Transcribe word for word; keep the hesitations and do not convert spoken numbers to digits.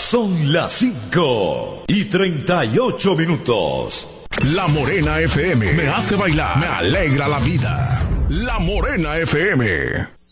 Son las cinco y treinta y ocho minutos. La Morena F M me hace bailar, me alegra la vida. La Morena F M.